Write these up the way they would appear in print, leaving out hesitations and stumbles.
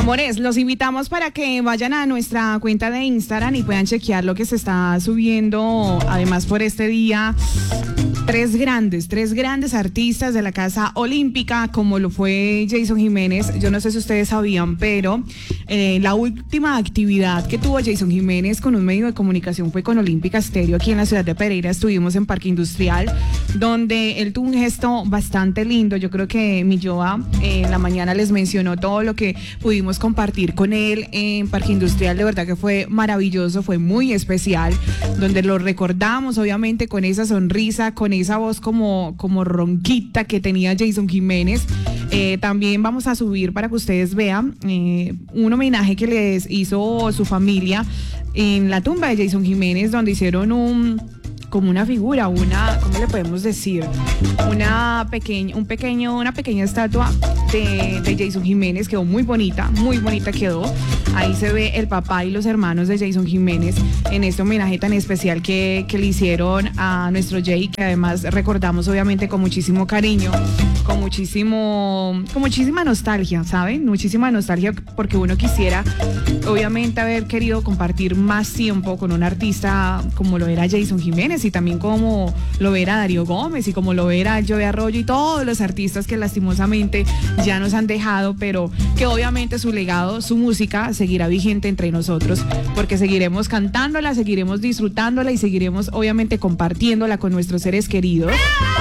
Amores, los invitamos para que vayan a nuestra cuenta de Instagram y puedan chequear lo que se está subiendo, además por este día. Tres grandes artistas de la Casa Olímpica, como lo fue Jason Jiménez. Yo no sé si ustedes sabían, pero la última actividad que tuvo Jason Jiménez con un medio de comunicación fue con Olímpica Estéreo aquí en la ciudad de Pereira. Estuvimos en Parque Industrial, donde él tuvo un gesto bastante lindo. Yo creo que Milloa en la mañana les mencionó todo lo que pudimos compartir con él en Parque Industrial. De verdad que fue maravilloso, fue muy especial, donde lo recordamos obviamente con esa sonrisa, con esa voz como ronquita que tenía Jason Jiménez. También vamos a subir para que ustedes vean un homenaje que les hizo su familia en la tumba de Jason Jiménez, donde hicieron como una figura, ¿cómo le podemos decir? Una pequeña estatua de Jason Jiménez. Quedó muy bonita quedó. Ahí se ve el papá y los hermanos de Jason Jiménez en este homenaje tan especial que le hicieron a nuestro Jay, que además recordamos obviamente con muchísimo cariño, con muchísima nostalgia, ¿saben? Muchísima nostalgia, porque uno quisiera obviamente haber querido compartir más tiempo con un artista como lo era Jason Jiménez, y también como lo era Darío Gómez y como lo era Joey Arroyo y todos los artistas que lastimosamente ya nos han dejado, pero que obviamente su legado, su música seguirá vigente entre nosotros, porque seguiremos cantándola, seguiremos disfrutándola y seguiremos obviamente compartiéndola con nuestros seres queridos.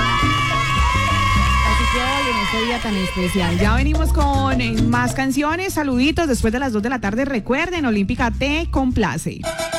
Así que hoy en este día tan especial ya venimos con más canciones, saluditos después de las 2 de la tarde. Recuerden, Olímpica te complace.